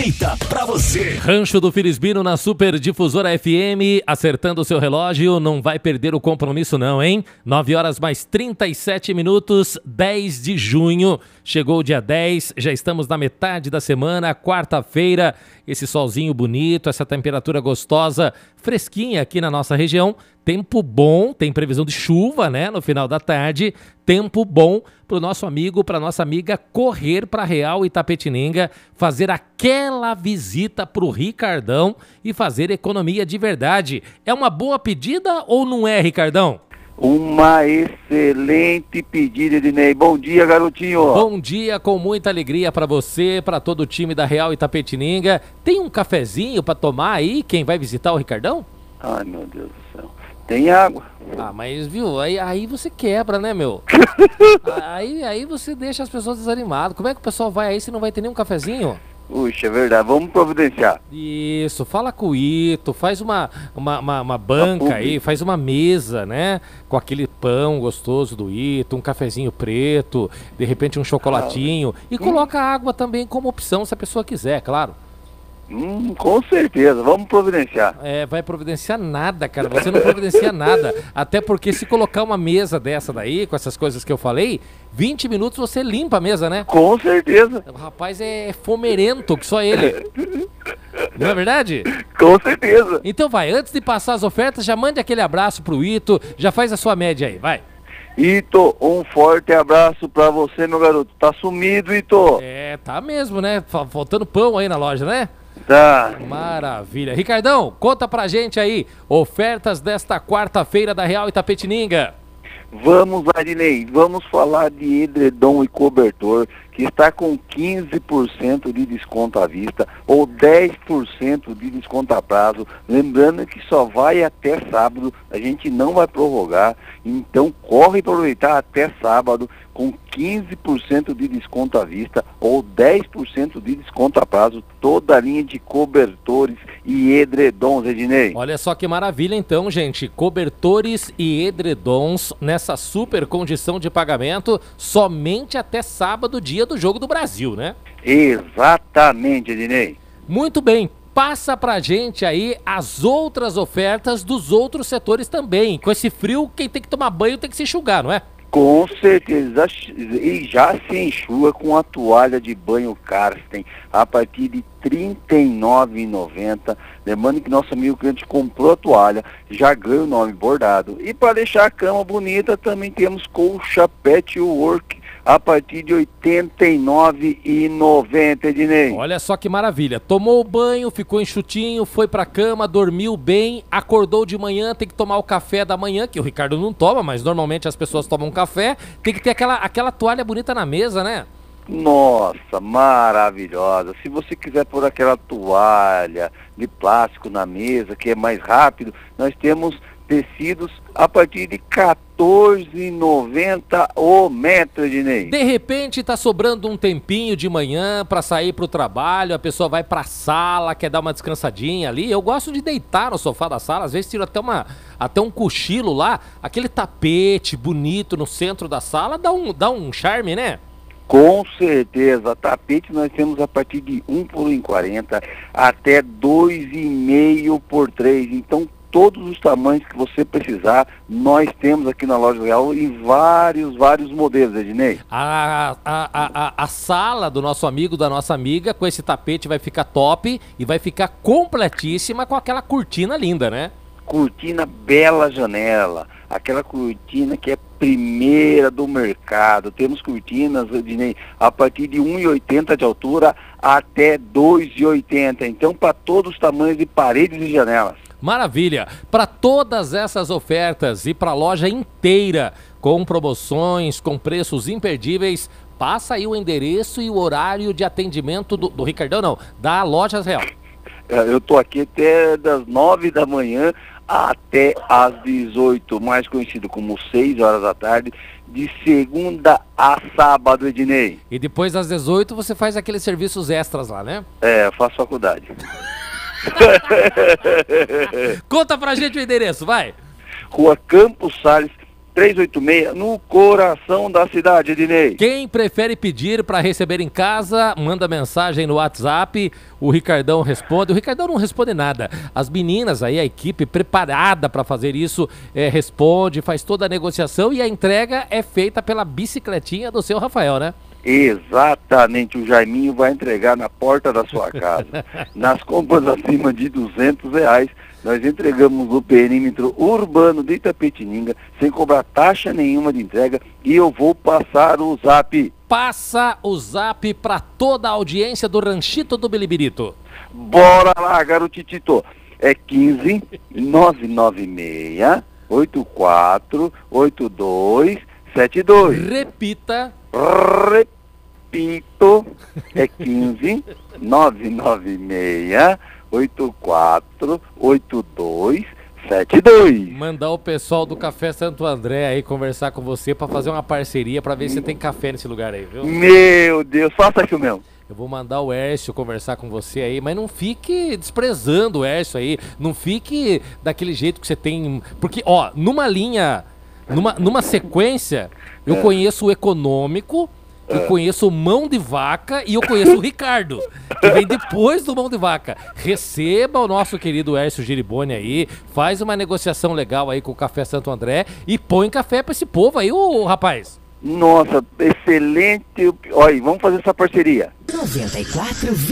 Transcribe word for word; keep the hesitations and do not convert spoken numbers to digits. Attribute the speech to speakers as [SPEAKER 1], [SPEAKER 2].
[SPEAKER 1] feita pra você.
[SPEAKER 2] Rancho do Filisbino na Super Difusora F M, acertando o seu relógio, não vai perder o compromisso não, hein? nove horas mais trinta e sete minutos, dez de junho, chegou o dia dez, já estamos na metade da semana, quarta-feira, esse solzinho bonito, essa temperatura gostosa, fresquinha aqui na nossa região, tempo bom, tem previsão de chuva, né, no final da tarde, tempo bom para o nosso amigo, para nossa amiga correr para Real Itapetininga, fazer aquela visita para o Ricardão e fazer economia de verdade. É uma boa pedida ou não é, Ricardão?
[SPEAKER 3] Uma excelente pedida, Ednei. Bom dia, garotinho.
[SPEAKER 2] Bom dia, com muita alegria para você, para todo o time da Real Itapetininga. Tem um cafezinho para tomar aí, quem vai visitar o Ricardão?
[SPEAKER 3] Ai, meu Deus do céu. Tem água.
[SPEAKER 2] Ah, mas viu, aí, aí você quebra, né, meu? aí, aí você deixa as pessoas desanimadas. Como é que o pessoal vai aí se não vai ter nenhum cafezinho?
[SPEAKER 3] Puxa, é verdade. Vamos providenciar.
[SPEAKER 2] Isso, fala com o Ito, faz uma, uma, uma, uma banca aí, faz uma mesa, né? Com aquele pão gostoso do Ito, um cafezinho preto, de repente um chocolatinho. E coloca água também como opção, se a pessoa quiser, claro.
[SPEAKER 3] Hum, com certeza, vamos providenciar.
[SPEAKER 2] É, vai providenciar nada, cara, você não providencia nada, até porque se colocar uma mesa dessa daí, com essas coisas que eu falei, vinte minutos você limpa a mesa, né?
[SPEAKER 3] Com certeza.
[SPEAKER 2] O rapaz é fomerento, que só ele. Não é verdade?
[SPEAKER 3] Com certeza.
[SPEAKER 2] Então vai, antes de passar as ofertas, já mande aquele abraço pro Ito, já faz a sua média aí, vai.
[SPEAKER 3] Ito, um forte abraço pra você, meu garoto. Tá sumido, Ito.
[SPEAKER 2] É, tá mesmo, né? Faltando pão aí na loja, né?
[SPEAKER 3] Tá.
[SPEAKER 2] Maravilha. Ricardão, conta pra gente aí, ofertas desta quarta-feira da Real Itapetininga.
[SPEAKER 3] Vamos lá, Dinei, vamos falar de edredom e cobertor, que está com quinze por cento de desconto à vista ou dez por cento de desconto a prazo. Lembrando que só vai até sábado, a gente não vai prorrogar, então corre para aproveitar até sábado com quinze por cento de desconto à vista ou dez por cento de desconto a prazo, toda a linha de cobertores e edredons, Ednei.
[SPEAKER 2] Olha só que maravilha então, gente, cobertores e edredons nessa super condição de pagamento somente até sábado, dia do Jogo do Brasil, né?
[SPEAKER 3] Exatamente, Ednei.
[SPEAKER 2] Muito bem, passa pra gente aí as outras ofertas dos outros setores também. Com esse frio, quem tem que tomar banho tem que se enxugar, não é?
[SPEAKER 3] Com certeza, e já se enxuga com a toalha de banho Karsten a partir de trinta e nove reais e noventa centavos. Lembrando que nosso amigo cliente comprou a toalha, já ganha o nome bordado. E para deixar a cama bonita, também temos colcha patchwork a partir de oitenta e nove reais e noventa centavos, Ednei.
[SPEAKER 2] Olha só que maravilha. Tomou o banho, ficou enxutinho, foi pra cama, dormiu bem, acordou de manhã, tem que tomar o café da manhã, que o Ricardo não toma, mas normalmente as pessoas tomam café. Tem que ter aquela, aquela toalha bonita na mesa, né?
[SPEAKER 3] Nossa, maravilhosa. Se você quiser pôr aquela toalha de plástico na mesa, que é mais rápido, nós temos tecidos a partir de quatorze reais e noventa centavos o metro, Ednei.
[SPEAKER 2] De repente tá sobrando um tempinho de manhã para sair pro trabalho, a pessoa vai pra sala, quer dar uma descansadinha ali. Eu gosto de deitar no sofá da sala, às vezes tiro até, uma, até um cochilo lá, aquele tapete bonito no centro da sala, dá um, dá um charme, né?
[SPEAKER 3] Com certeza, tapete nós temos a partir de um por um e quarenta até dois e meio por três, então todos os tamanhos que você precisar, nós temos aqui na Loja Real em vários, vários modelos, Ednei.
[SPEAKER 2] A, a, a, a, a sala do nosso amigo, da nossa amiga, com esse tapete vai ficar top e vai ficar completíssima com aquela cortina linda, né?
[SPEAKER 3] Cortina bela janela, aquela cortina que é primeira do mercado. Temos cortinas, Ednei, a partir de um e oitenta de altura até dois e oitenta, então para todos os tamanhos de paredes e janelas.
[SPEAKER 2] Maravilha! Para todas essas ofertas e para a loja inteira, com promoções, com preços imperdíveis, passa aí o endereço e o horário de atendimento do, do Ricardão, não, da Lojas Real.
[SPEAKER 3] Eu tô aqui até das nove da manhã até às dezoito, mais conhecido como seis horas da tarde, de segunda a sábado, Ednei.
[SPEAKER 2] E depois das dezoito você faz aqueles serviços extras lá, né?
[SPEAKER 3] É, faço faculdade.
[SPEAKER 2] Conta pra gente o endereço, vai.
[SPEAKER 3] Rua Campos Salles, três oito seis, no coração da cidade, Ednei.
[SPEAKER 2] Quem prefere pedir para receber em casa, manda mensagem no WhatsApp, o Ricardão responde. O Ricardão não responde nada. As meninas aí, a equipe preparada para fazer isso, é, responde, faz toda a negociação e a entrega é feita pela bicicletinha do seu Rafael, né?
[SPEAKER 3] Exatamente, o Jaiminho vai entregar na porta da sua casa. Nas compras acima de duzentos reais, nós entregamos o perímetro urbano de Itapetininga, sem cobrar taxa nenhuma de entrega, e eu vou passar o zap.
[SPEAKER 2] Passa o zap para toda a audiência do Ranchito do Bilibirito.
[SPEAKER 3] Bora lá, garotitito. É quinze, nove nove seis, oito quatro oito dois sete dois.
[SPEAKER 2] Repita.
[SPEAKER 3] Repito, é quinze, nove nove seis, oito quatro oito dois sete dois.
[SPEAKER 2] Mandar o pessoal do Café Santo André aí conversar com você para fazer uma parceria para ver se tem café nesse lugar aí, viu?
[SPEAKER 3] Meu Deus, faça aqui o meu.
[SPEAKER 2] Eu vou mandar o Hércio conversar com você aí, mas não fique desprezando o Hércio aí, não fique daquele jeito que você tem, porque, ó, numa linha, numa, numa sequência, eu é. conheço o econômico, eu é. conheço o mão de vaca e eu conheço o Ricardo, que vem depois do mão de vaca. Receba o nosso querido Hércio Giriboni aí, faz uma negociação legal aí com o Café Santo André e põe café pra esse povo aí, ô rapaz.
[SPEAKER 3] Nossa, excelente. Olha, vamos fazer essa parceria.
[SPEAKER 1] noventa e quatro